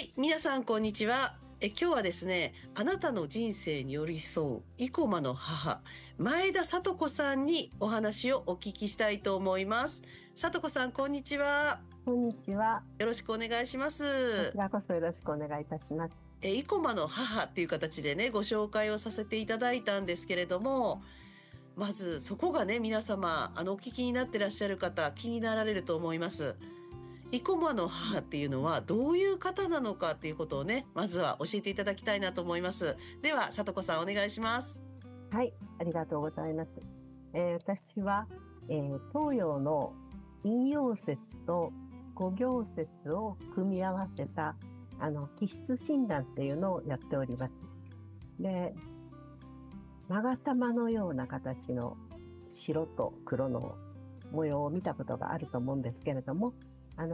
い、皆さんこんにちは。今日はですね、あなたの人生に寄り添う生駒の母、前田聡子さんにお話をお聞きしたいと思います。聡子さん、こんにちは。 こんにちは。 よろしくお願いしまこちす。 らこそよろしくお願いいたします。 生駒の母っていう形でね、ご紹介をさせていただいたんですけれども、まずそこがね、皆様、お聞きになってらっしゃる方、気になられると思います。生駒の母っていうのはどういう方なのかっていうことをね、まずは教えていただきたいなと思います。では、聡子さんお願いします。 はい、ありがとうございます。私は、東洋の陰陽説と五行説を組み合わせた気質診断っていうのをやっております。で、勾玉のような形の白と黒の模様を見たことがあると思うんですけれども、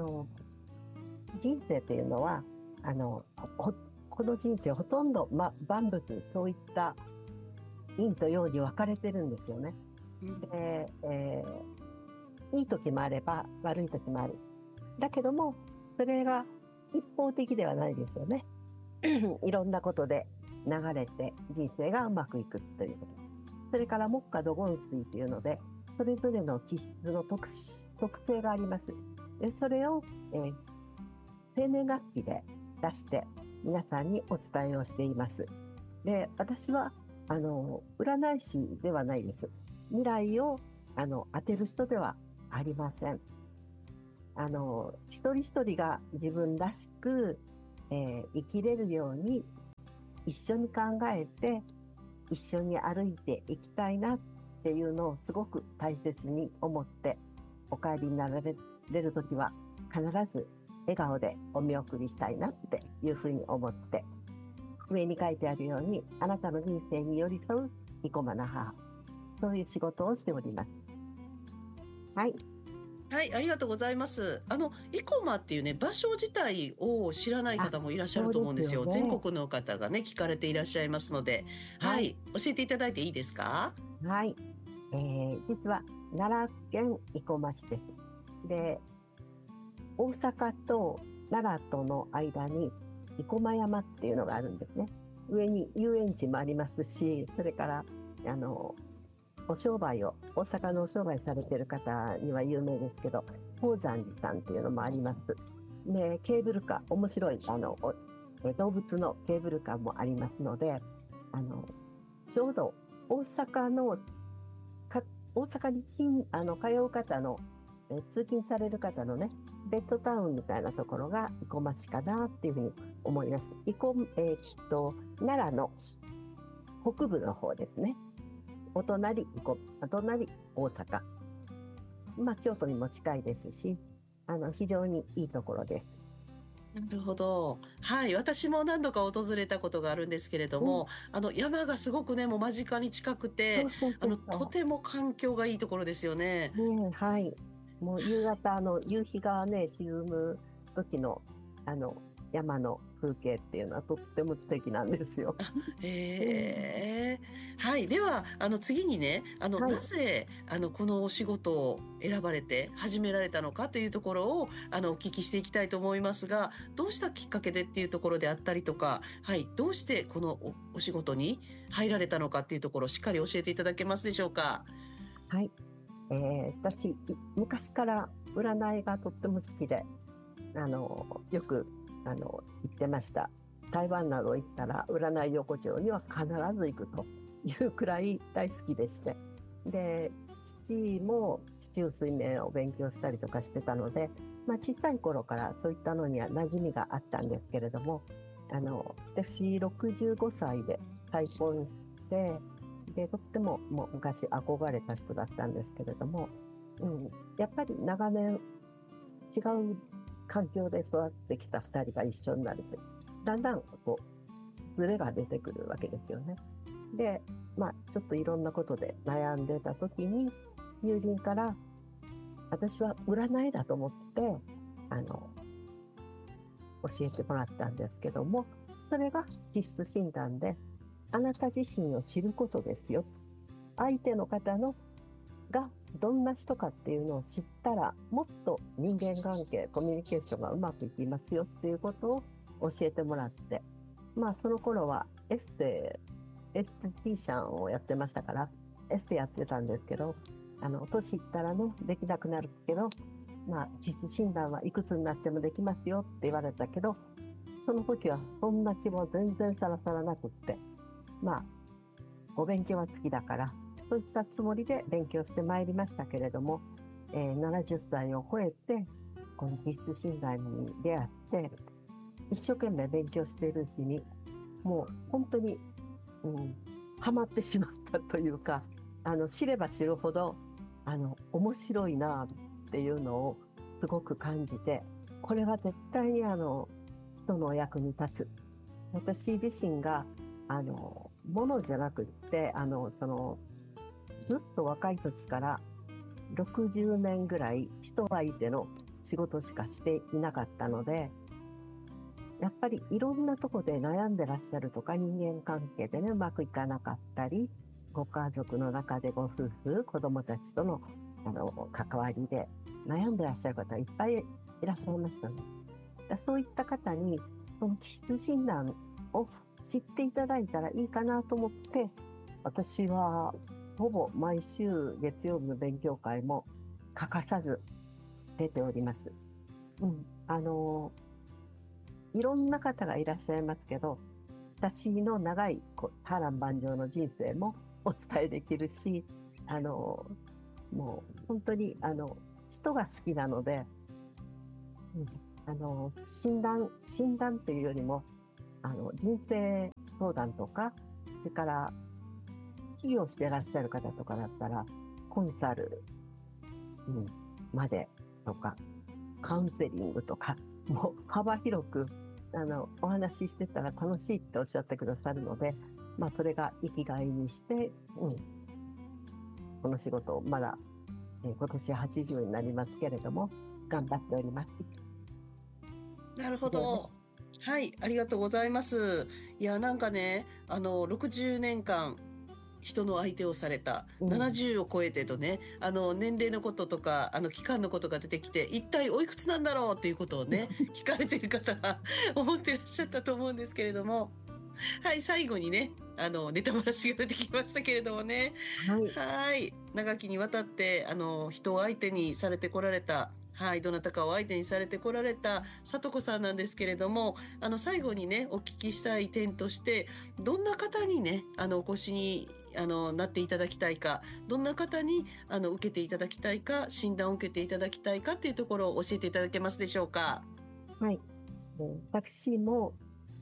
人生っていうのはこの人生ほとんど、万物そういった陰と陽に分かれてるんですよね。で、いい時もあれば悪い時もある。だけどもそれが一方的ではないですよね。いろんなことで流れて人生がうまくいくということ。それから木火土金水というのでそれぞれの気質の特性があります。でそれを、生年月日で出して皆さんにお伝えをしています。で、私は占い師ではないです。未来を当てる人ではありません。一人一人が自分らしく、生きれるように一緒に考えて一緒に歩いていきたいなっていうのをすごく大切に思ってお帰りになられる時は必ず笑顔でお見送りしたいなっていうふうに思って、上に書いてあるようにあなたの人生に寄り添う生駒の母、そういう仕事をしております。はい。 はい、ありがとうございます。生駒っていうね、場所自体を知らないあ、 方もいらっしゃるとそうです思うんですよ。全よね。 国の方がね、聞かれていらっしゃいますので、ははい。 い、教えていただいていいですか？ はい。実は奈良県生駒市です。で、大阪と奈良との間に生駒山っていうのがあるんですね。上に遊園地もありますし、それからあのお商売を大阪のお商売されている方には有名ですけど、宝山寺さんっていうのもあります。で、ケーブルカー、面白い動物のケーブルカーもありますので、ちょうど大阪のか大阪に通う方の、通勤される方のね、ベッドタウンみたいなところが生駒市かなっていうふうに思います。奈良の北部の方ですね。お隣大阪、京都にも近いですし、非常にいいところです。 なるほど。はい。私も何度か訪れたことがあるんですけれどうん、 も、山がすごくね、もう間近に近くて、 そうそうそうそとても環境がいいところですよね。 う。ねえ、はい。もう夕方夕日がね沈む時のあの山の風景っていうのはとっても素敵なんですよ。うん、 へえ。はい。では、次にね、 はい。 なぜ、このお仕事を選ばれて始められたのかというところを、お聞きしていきたいと思いますが、どうしたきっかけでっていうところであったりとか、はい。どうしてこのお仕事に入られたのかっていうところをしっかり教えていただけますでしょうか？ はい。私昔から占いがとっても好きで、よく行ってました。台湾など行ったら占い横丁には必ず行くというくらい大好きでして、で、父も四柱推命を勉強したりとかしてたので、小さい頃からそういったのには馴染みがあったんですけれども、私65歳で再婚して、でとってももう昔憧れた人だったんですけれども、うん、やっぱり長年違う環境で育ってきた2人が一緒になるとだんだんズレが出てくるわけですよね。で、ちょっといろんなことで悩んでた時に友人から私は占いだと思って教えてもらったんですけども、それが気質診断であなた自身を知ることですよ。相手の方のがどんな人かっていうのを知ったらもっと人間関係コミュニケーションがうまくいきますよっていうことを教えてもらって、まあその頃はエステティシャンをやってましたから、エステやってたんですけど、年いったらね、できなくなるけど、まあ、基礎診断はいくつになってもできますよって言われたけど、その時はそんな気も全然さらさらなくって、まあ、お勉強は好きだから、そういったつもりで勉強してまいりましたけれども、70歳を超えて、この基質診断に出会って、一生懸命勉強しているうちに、もう本当に、うん、ハマってしまったというか、知れば知るほど、面白いなっていうのをすごく感じて、これは絶対に人のお役に立つ。私自身が、ものじゃなくって、ずっと若い時から60年ぐらい人相手の仕事しかしていなかったので、やっぱりいろんなとこで悩んでらっしゃるとか、人間関係でね、うまくいかなかったり、ご家族の中でご夫婦、子供たちとの、関わりで悩んでらっしゃる方いっぱいいらっしゃいますよね。そういった方に、その気質診断を知っていただいたらいいかなと思って、私はほぼ毎週月曜日の勉強会も欠かさず出ております。うん。いろんな方がいらっしゃいますけど、私の長い波乱万丈の人生もお伝えできるし、もう本当に人が好きなので、うん、診断というよりも人生相談とか、それから起業してらっしゃる方とかだったらコンサル、までとか、カウンセリングとか、もう幅広くお話ししてたら楽しいっておっしゃってくださるので、まあ、それが生きがいにして、この仕事をまだ、今年80になりますけれども、頑張っております。 なるほど。はい、ありがとうございます。いや、なんかね、60年間、人の相手をされた、70を超えてとね、年齢のこととか、期間のことが出てきて、一体おいくつなんだろうっていうことをね、聞かれている方は思ってらっしゃったと思うんですけれども、はい、最後にね、ネタバラシが出てきましたけれどもね、はい、長きにわたって、人を相手にされてこられた、はい、どなたかを相手にされてこられた聡子さんなんですけれども、最後にね、お聞きしたい点として、どんな方にね、お越しになっていただきたいか、どんな方に受けていただきたいか、診断を受けていただきたいかっていうところを教えていただけますでしょうか。 はい。私も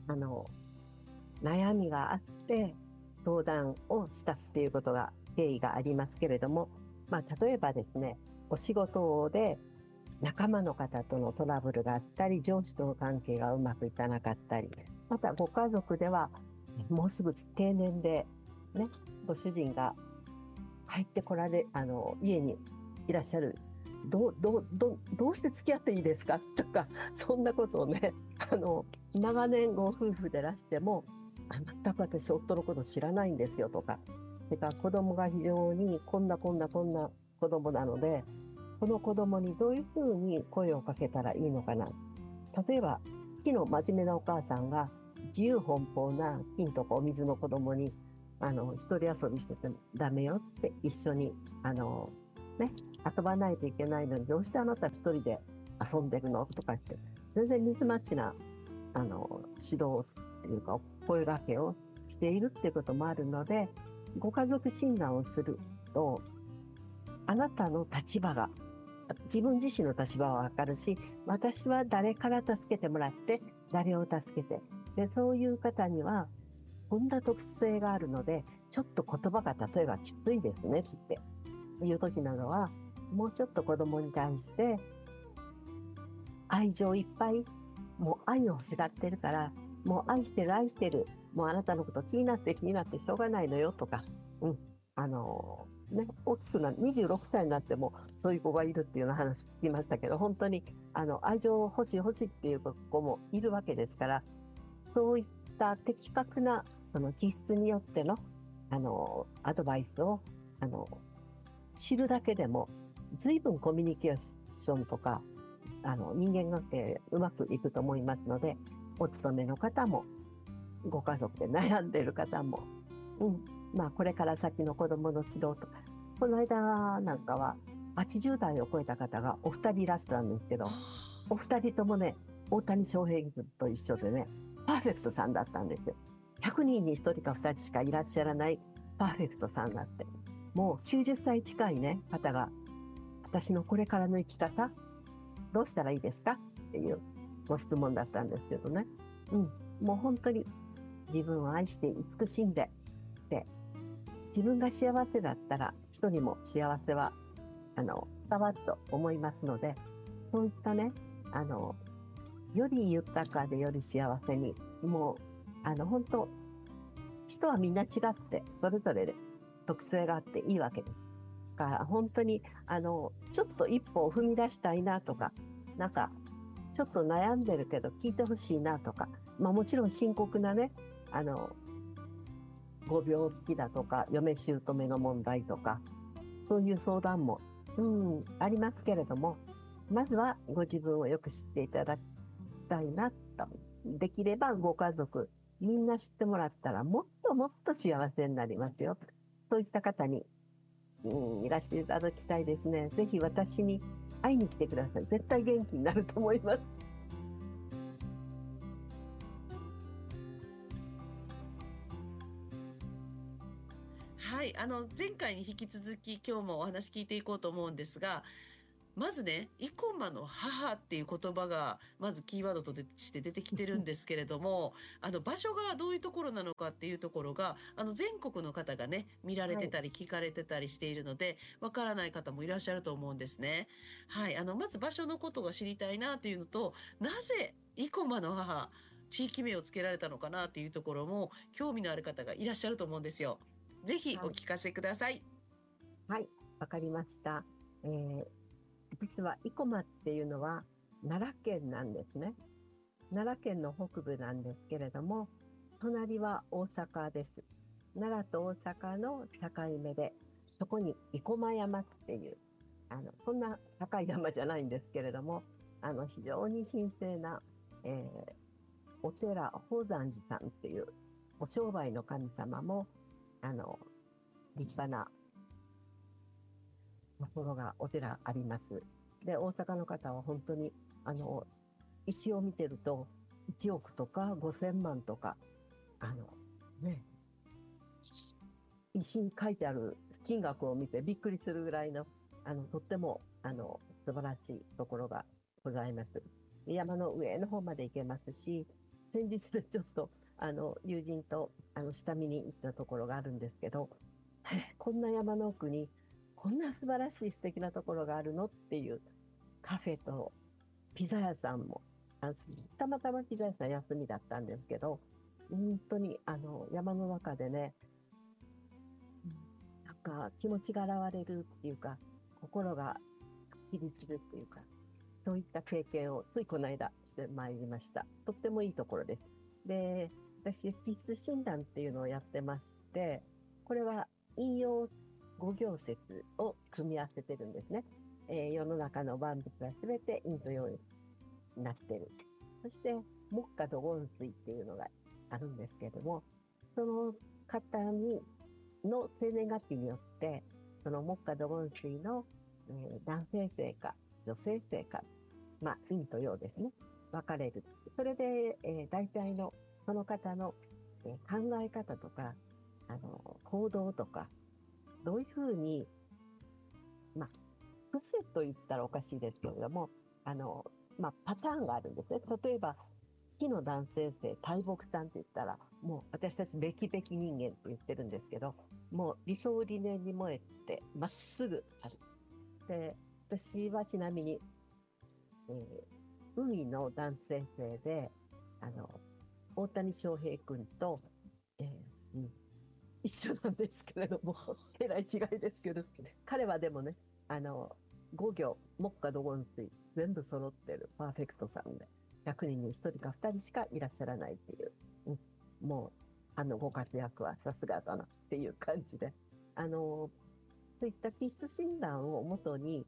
悩みがあって相談をしたっていうことが経緯がありますけれども、まあ、例えばですね、お仕事で仲間の方とのトラブルがあったり、上司との関係がうまくいかなかったり、またご家族ではもうすぐ定年で、ね、ご主人が入ってこられ、家にいらっしゃる。どうして付き合っていいですかとか、そんなことをね、長年ご夫婦でらしても、全く私、夫のこと知らないんですよとか、それから子供が非常にこんな子供なので、この子供にどういうふうに声をかけたらいいのかな。例えば、昨日真面目なお母さんが自由奔放な金とかお水の子供に一人遊びしててダメよって一緒にね、遊ばないといけないのにどうしてあなた一人で遊んでるのとかって全然ミスマッチな指導というか声掛けをしているっていうこともあるので、ご家族診断をするとあなたの立場が自分自身の立場は分かるし、私は誰から助けてもらって誰を助けて、でそういう方にはこんな特性があるので、ちょっと言葉が例えばきついですねっていう時などは、もうちょっと子供に対して愛情いっぱい、もう愛を欲しがってるから、もう愛してる愛してる、もうあなたのこと気になってしょうがないのよとか、大きくな26歳になってもそういう子がいるっていうような話聞きましたけど、本当に愛情欲しいっていう子もいるわけですから、そういった的確なその気質によってのアドバイスを知るだけでも随分コミュニケーションとか人間関係うまくいくと思いますので、お勤めの方も、ご家族で悩んでいる方も、まあ、これから先の子供の指導とか、この間なんかは、80代を超えた方がお二人いらっしゃるんですけど、お二人ともね、大谷翔平君と一緒でね、パーフェクトさんだったんですよ。100人に1人か2人しかいらっしゃらないパーフェクトさんだって。もう90歳近いね、方が、私のこれからの生き方、どうしたらいいですかっていうご質問だったんですけどね。もう本当に自分を愛して慈しんで、で、自分が幸せだったら人にも幸せは伝わると思いますので、そういったね、より豊かでより幸せに、もう本当人はみんな違ってそれぞれで特性があっていいわけですから、本当にちょっと一歩を踏み出したいなとか、なんかちょっと悩んでるけど聞いてほしいなとか、もちろん深刻なね、ご病気だとか嫁姑の問題とか、そういう相談も、ありますけれども、まずはご自分をよく知っていただきたいなと。できればご家族みんな知ってもらったらもっともっと幸せになりますよ。そういった方に、いらしていただきたいですね。ぜひ私に会いに来てください。絶対元気になると思います。 はい、前回に引き続き今日もお話聞いていこうと思うんですが、まずね、生駒の母っていう言葉がまずキーワードとして出てきてるんですけれども、場所がどういうところなのかっていうところが、全国の方がね、見られはい。 てたり聞かれてたりしているので、わからない方もいらっしゃると思うんですね。はい、まず場所のことが知りたいなっていうのと、なぜ生駒の母、地域名をつけられたのかなっていうところも興味のある方がいらっしゃると思うんですよ。ぜひおはい。 聞かせください。 はい。わかりました。実は生駒っていうのは奈良県なんですね。奈良県の北部なんですけれども、隣は大阪です。奈良と大阪の境目で、そこに生駒山っていう、そんな高い山じゃないんですけれども、非常に神聖な、お寺、宝山寺さんっていう、お商売の神様も、立派なところが、お寺あります。で、大阪の方は本当に、石を見てると、1億とか5000万とか、あの、ね、石に書いてある金額を見てびっくりするぐらいの、とっても、素晴らしいところがございます。山の上の方まで行けますし、先日でちょっと、友人と、下見に行ったところがあるんですけど、こんな山の奥に、こんな素晴らしい素敵なところがあるのっていうカフェとピザ屋さんも、あたまたまピザ屋さん休みだったんですけど、本当に山の中でね、なんか気持ちが現れるっていうか、心がすっきりするっていうか、そういった経験をついこの間してまいりました。とってもいいところです。で、私、必須診断っていうのをやってまして、これは引用5行説を組み合わせてるんですね。世の中の万物はすべて陰と陽になってる。そして、木火土金水っていうのがあるんですけれども、その方の生年月日によって、その木火土金水の、男性性か女性性か、陰と陽ですね、分かれる。それで、大体のその方の、考え方とか、行動とか、どういうふうに、まあ、癖と言ったらおかしいですけれども、パターンがあるんですね。例えば、木の男性性、大木さんって言ったら、もう私たちべきべき人間と言ってるんですけど、もう理想理念に燃えて、まっすぐある。で、私はちなみに、海の男性性で、大谷翔平君と、えーうん、一緒なんですけれども、えらい違いですけど、彼はでもね、5行、木火土金水、全部揃ってるパーフェクトさんで、100人に1人か2人しかいらっしゃらないっていう、もう、ご活躍はさすがだなっていう感じで、そういった気質診断をもとに、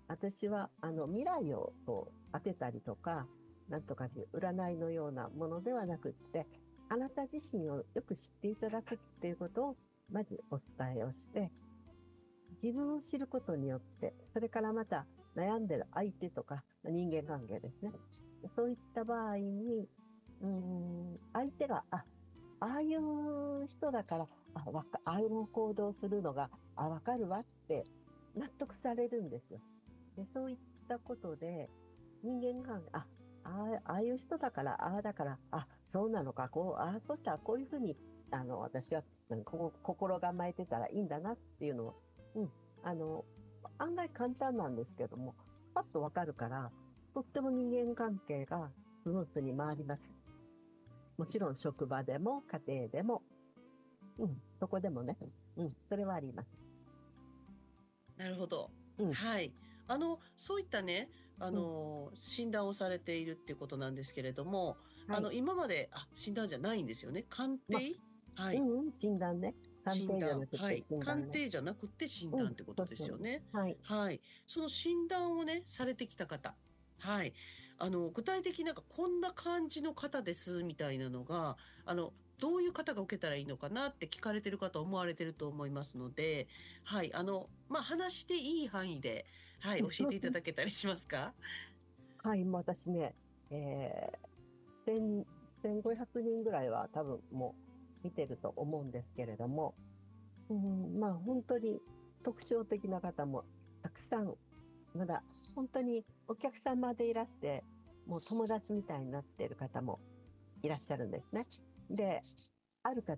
私は未来をこう当てたりとか、なんとかいう占いのようなものではなくって、あなた自身をよく知っていただくっていうことをまずお伝えをして、自分を知ることによって、それからまた悩んでる相手とか人間関係ですね。そういった場合に、相手が、ああいう人だから、ああいう行動するのが、わかるわって納得されるんですよ。で、そういったことで、人間関係、ああいう人だから、ああだから、そうなのか、そうしたらこういうふうに、私は、心構えてたらいいんだなっていうのを、うん、あの、案外簡単なんですけども、パッとわかるから、とっても人間関係がスムーズに回ります。もちろん職場でも家庭でも、そこでもね、それはあります。 なるほど。 うん、 はい。そういったね、 うん、 診断をされているっていうことなんですけれども、 はい。 今まで、診断じゃないんですよね。鑑まあ、 定。はい。 診断ね。鑑定じゃ診断。 なくてはい。 診断ね。 鑑定じゃなくて診うん、 断ってことそうそう。 ですよね。 はい。 はい。その診断をね、されてきた方。はい。具体的なんかこんな感じの方ですみたいなのが、どういう方が受けたらいいのかなって聞かれてる方思われてると思いますので、はい。話していい範囲で、はい。教えていただけたりしますか？ はい、もう私ね、えー、1500人ぐらいは多分もう見てると思うんですけれども、まあ本当に特徴的な方もたくさん、まだ本当にお客様でいらして、もう友達みたいになっている方もいらっしゃるんですね。で、ある方